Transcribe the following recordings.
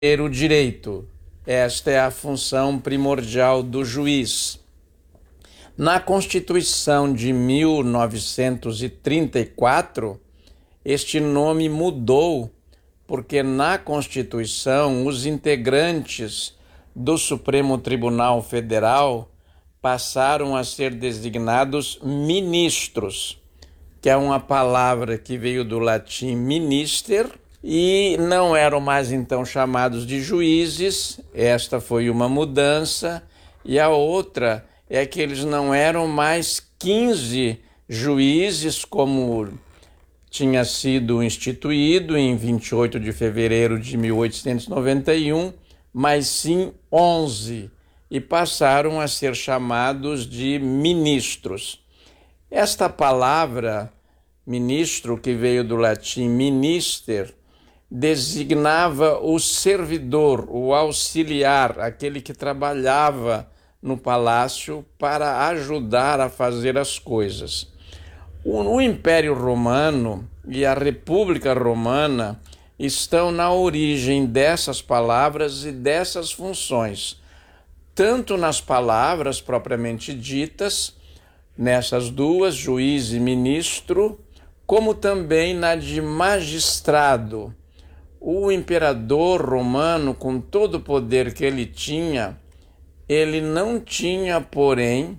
o direito. Esta é a função primordial do juiz. Na Constituição de 1934, este nome mudou, porque na Constituição os integrantes do Supremo Tribunal Federal passaram a ser designados ministros, que é uma palavra que veio do latim minister, e não eram mais então chamados de juízes. Esta foi uma mudança. E a outra é que eles não eram mais 15 juízes, como tinha sido instituído em 28 de fevereiro de 1891, mas sim 11, e passaram a ser chamados de ministros. Esta palavra, ministro, que veio do latim minister, designava o servidor, o auxiliar, aquele que trabalhava no palácio para ajudar a fazer as coisas. O Império Romano e a República Romana estão na origem dessas palavras e dessas funções, tanto nas palavras propriamente ditas, nessas duas, juiz e ministro, como também na de magistrado. O imperador romano, com todo o poder que ele tinha, ele não tinha, porém,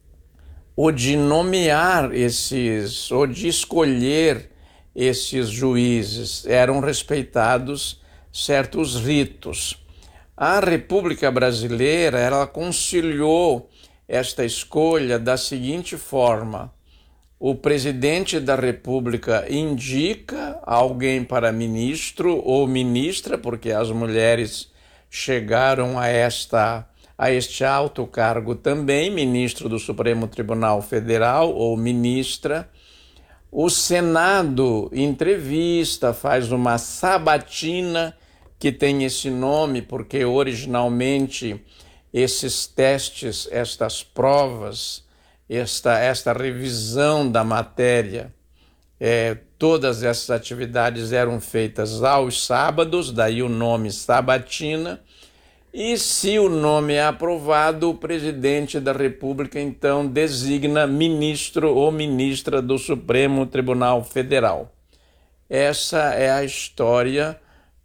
o de nomear esses, ou de escolher esses juízes. Eram respeitados certos ritos. A República Brasileira, ela conciliou esta escolha da seguinte forma: o presidente da República indica alguém para ministro ou ministra, porque as mulheres chegaram a este alto cargo também, ministro do Supremo Tribunal Federal ou ministra. O Senado entrevista, faz uma sabatina, que tem esse nome porque originalmente esses testes, estas provas, esta revisão da matéria, todas essas atividades eram feitas aos sábados, daí o nome sabatina. E se o nome é aprovado, o presidente da República então designa ministro ou ministra do Supremo Tribunal Federal. Essa é a história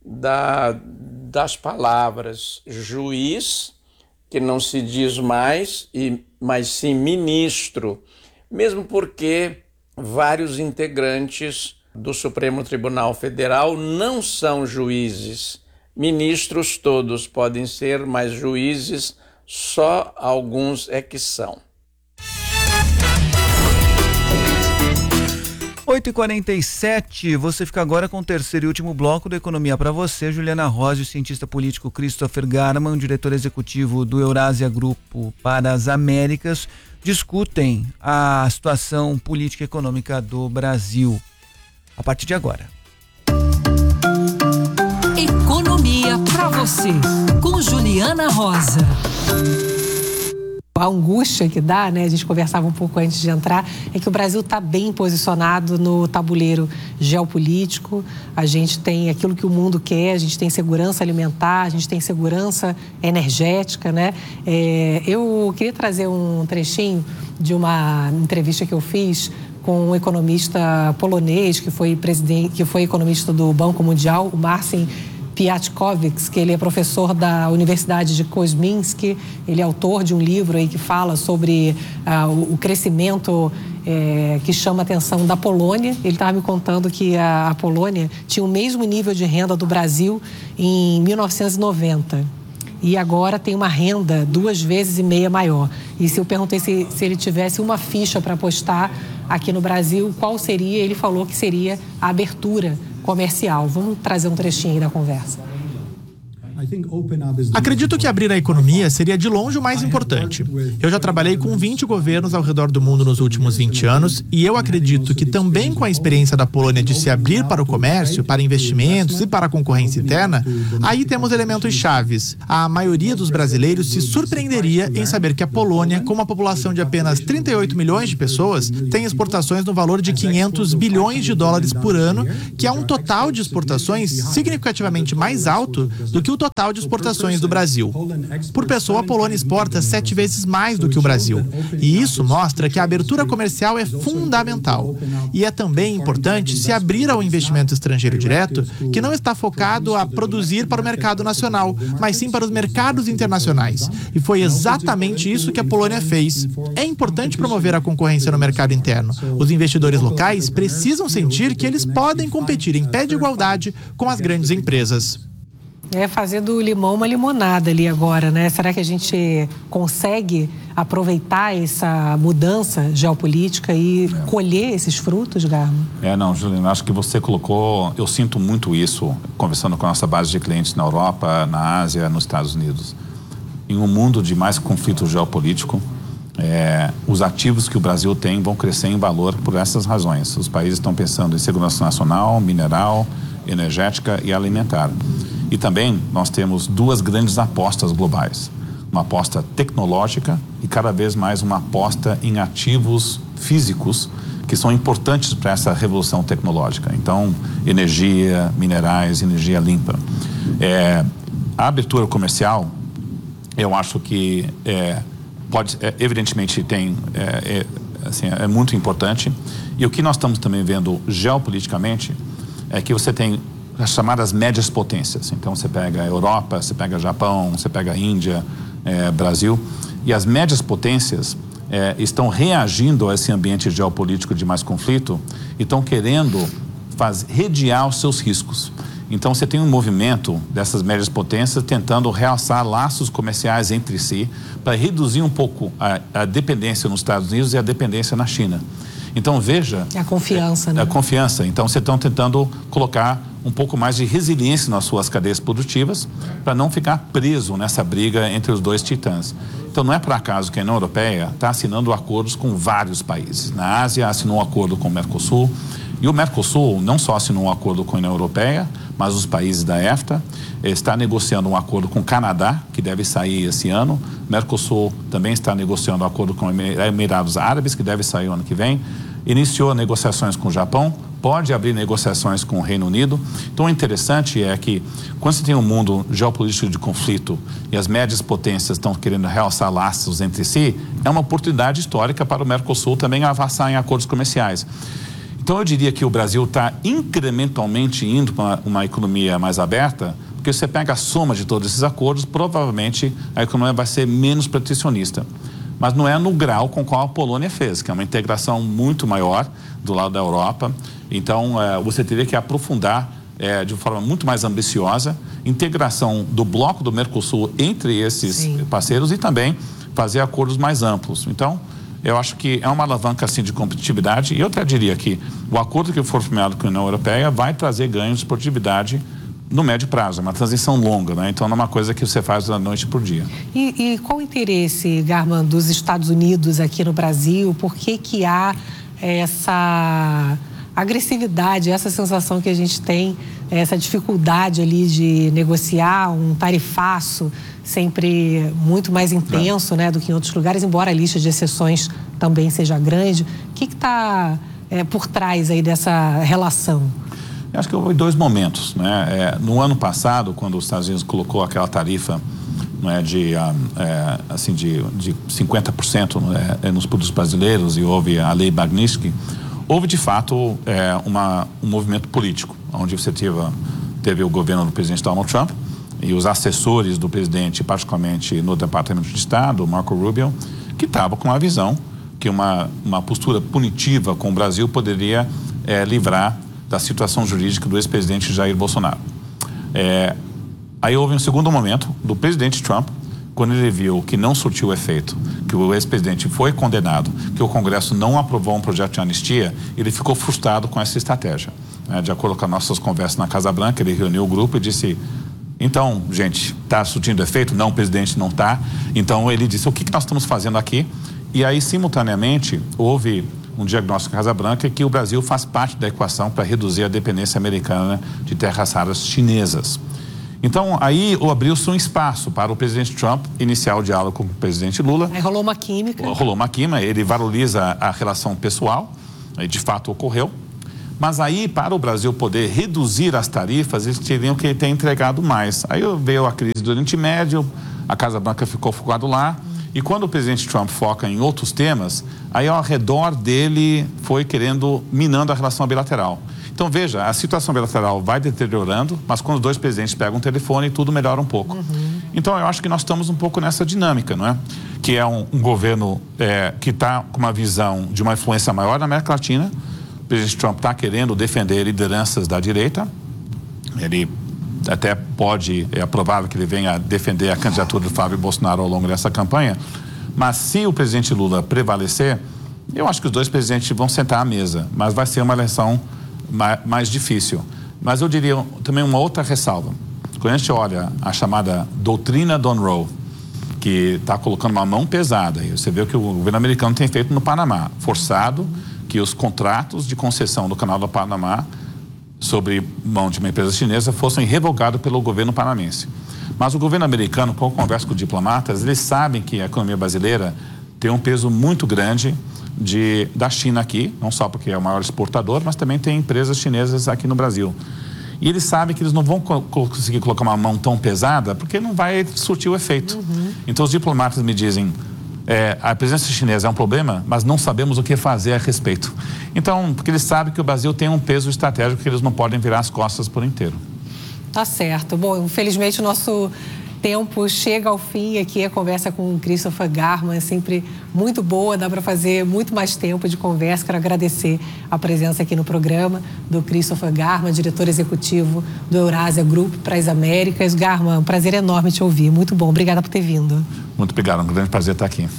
das palavras juiz, que não se diz mais, mas sim ministro, mesmo porque vários integrantes do Supremo Tribunal Federal não são juízes. Ministros todos podem ser, mas juízes só alguns é que são. 8h47, você fica agora com o terceiro e último bloco do Economia para você. Juliana Rosa e o cientista político Christopher Garman, diretor executivo do Eurásia Grupo para as Américas, discutem a situação política e econômica do Brasil. A partir de agora. Economia para você, com Juliana Rosa. A angústia que dá, né? A gente conversava um pouco antes de entrar, é que o Brasil está bem posicionado no tabuleiro geopolítico. A gente tem aquilo que o mundo quer, a gente tem segurança alimentar, a gente tem segurança energética, né? Eu queria trazer um trechinho de uma entrevista que eu fiz com um economista polonês que foi economista do Banco Mundial, o Marcin Piatkowicz, que ele é professor da Universidade de Koźmińsk. Ele é autor de um livro aí que fala sobre o crescimento que chama a atenção da Polônia. Ele estava me contando que a Polônia tinha o mesmo nível de renda do Brasil em 1990. E agora tem uma renda 2,5 vezes maior. E se eu perguntei se ele tivesse uma ficha para apostar aqui no Brasil, qual seria? Ele falou que seria a abertura comercial. Vamos trazer um trechinho aí da conversa. Acredito que abrir a economia seria de longe o mais importante. Eu já trabalhei com 20 governos ao redor do mundo nos últimos 20 anos e eu acredito que também com a experiência da Polônia de se abrir para o comércio, para investimentos e para a concorrência interna, aí temos elementos chaves. A maioria dos brasileiros se surpreenderia em saber que a Polônia, com uma população de apenas 38 milhões de pessoas, tem exportações no valor de 500 bilhões de dólares por ano, que é um total de exportações significativamente mais alto do que o total de exportações do Brasil. Por pessoa, a Polônia exporta 7 vezes mais do que o Brasil. E isso mostra que a abertura comercial é fundamental. E é também importante se abrir ao investimento estrangeiro direto, que não está focado a produzir para o mercado nacional, mas sim para os mercados internacionais. E foi exatamente isso que a Polônia fez. É importante promover a concorrência no mercado interno. Os investidores locais precisam sentir que eles podem competir em pé de igualdade com as grandes empresas. Fazer do limão uma limonada ali agora, né? Será que a gente consegue aproveitar essa mudança geopolítica e colher esses frutos, Garma? Não, Juliana, acho que você colocou, eu sinto muito isso, conversando com a nossa base de clientes na Europa, na Ásia, nos Estados Unidos. Em um mundo de mais conflito geopolítico, os ativos que o Brasil tem vão crescer em valor por essas razões. Os países estão pensando em segurança nacional, mineral, energética e alimentar. E também nós temos 2 grandes apostas globais. Uma aposta tecnológica e cada vez mais uma aposta em ativos físicos que são importantes para essa revolução tecnológica. Então, energia, minerais, energia limpa. A abertura comercial, eu acho que evidentemente é muito importante. E o que nós estamos também vendo geopoliticamente é que você tem as chamadas médias potências. Então você pega a Europa, você pega Japão, você pega a Índia, Brasil, e as médias potências estão reagindo a esse ambiente geopolítico de mais conflito e estão querendo redear os seus riscos. Então você tem um movimento dessas médias potências tentando realçar laços comerciais entre si para reduzir um pouco a dependência nos Estados Unidos e a dependência na China. Então veja... A confiança, né? A confiança. Então vocês estão tentando colocar um pouco mais de resiliência nas suas cadeias produtivas para não ficar preso nessa briga entre os 2 titãs. Então não é por acaso que a União Europeia está assinando acordos com vários países. Na Ásia assinou um acordo com o Mercosul. E o Mercosul não só assinou um acordo com a União Europeia, mas os países da EFTA, está negociando um acordo com o Canadá, que deve sair esse ano. O Mercosul também está negociando um acordo com os Emirados Árabes, que deve sair o ano que vem. Iniciou negociações com o Japão, pode abrir negociações com o Reino Unido. Então, o interessante é que, quando você tem um mundo geopolítico de conflito e as médias potências estão querendo realçar laços entre si, é uma oportunidade histórica para o Mercosul também avançar em acordos comerciais. Então, eu diria que o Brasil está incrementalmente indo para uma economia mais aberta, porque você pega a soma de todos esses acordos, provavelmente a economia vai ser menos protecionista. Mas não é no grau com qual a Polônia fez, que é uma integração muito maior do lado da Europa. Então, você teria que aprofundar de forma muito mais ambiciosa integração do bloco do Mercosul entre esses parceiros e também fazer acordos mais amplos. Então, eu acho que é uma alavanca assim, de competitividade, e eu até diria que o acordo que for firmado com a União Europeia vai trazer ganhos de produtividade no médio prazo, é uma transição longa, né? Então não é uma coisa que você faz da noite por dia. E qual o interesse, Garman, dos Estados Unidos aqui no Brasil? Por que há essa agressividade, essa sensação que a gente tem, essa dificuldade ali de negociar um tarifaço sempre muito mais intenso, né, do que em outros lugares, embora a lista de exceções também seja grande? O que está por trás aí dessa relação? Eu acho que houve 2 momentos, né? No ano passado, quando os Estados Unidos colocou aquela tarifa, né, de 50%, nos produtos brasileiros, e houve a lei Magnitsky, houve de fato um movimento político, onde você teve o governo do presidente Donald Trump e os assessores do presidente, particularmente no Departamento de Estado, Marco Rubio, que estavam com a visão que uma postura punitiva com o Brasil poderia livrar da situação jurídica do ex-presidente Jair Bolsonaro. Aí houve um segundo momento do presidente Trump, quando ele viu que não surtiu efeito, que o ex-presidente foi condenado, que o Congresso não aprovou um projeto de anistia, ele ficou frustrado com essa estratégia. De acordo com as nossas conversas na Casa Branca, ele reuniu o grupo e disse: Então, gente, está surtindo efeito? Não, o presidente não está. Então, ele disse, o que nós estamos fazendo aqui? E aí, simultaneamente, houve um diagnóstico da Casa Branca que o Brasil faz parte da equação para reduzir a dependência americana de terras raras chinesas. Então, aí abriu-se um espaço para o presidente Trump iniciar o diálogo com o presidente Lula. Aí rolou uma química. Rolou uma química, ele valoriza a relação pessoal, de fato ocorreu. Mas aí, para o Brasil poder reduzir as tarifas, eles teriam que ter entregado mais. Aí veio a crise do Oriente Médio, a Casa Branca ficou focado lá. E quando o presidente Trump foca em outros temas, aí ao redor dele foi minando a relação bilateral. Então, veja, a situação bilateral vai deteriorando, mas quando os dois presidentes pegam o telefone, tudo melhora um pouco. Então, eu acho que nós estamos um pouco nessa dinâmica, não é? Que é um governo que está com uma visão de uma influência maior na América Latina. O presidente Trump está querendo defender lideranças da direita. Ele até é provável que ele venha defender a candidatura do Flávio Bolsonaro ao longo dessa campanha. Mas se o presidente Lula prevalecer, eu acho que os dois presidentes vão sentar à mesa, mas vai ser uma eleição mais difícil. Mas eu diria também uma outra ressalva. Quando a gente olha a chamada doutrina Don Roe, que está colocando uma mão pesada, e você vê o que o governo americano tem feito no Panamá, forçado que os contratos de concessão do Canal do Panamá sobre mão de uma empresa chinesa fossem revogados pelo governo panamense. Mas o governo americano, quando conversa com diplomatas, eles sabem que a economia brasileira tem um peso muito grande da China aqui, não só porque é o maior exportador, mas também tem empresas chinesas aqui no Brasil. E eles sabem que eles não vão conseguir colocar uma mão tão pesada, porque não vai surtir o efeito. Então os diplomatas me dizem, a presença chinesa é um problema, mas não sabemos o que fazer a respeito. Então, porque eles sabem que o Brasil tem um peso estratégico que eles não podem virar as costas por inteiro. Tá certo. Bom, infelizmente o nosso tempo chega ao fim aqui. A conversa com o Christopher Garman é sempre muito boa, dá para fazer muito mais tempo de conversa. Quero agradecer a presença aqui no programa do Christopher Garman, diretor executivo do Eurasia Group para as Américas. Garman, um prazer enorme te ouvir. Muito bom. Obrigada por ter vindo. Muito obrigado. Um grande prazer estar aqui.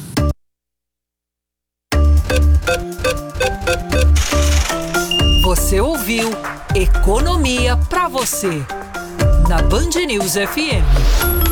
Você ouviu Economia para você, na Band News FM.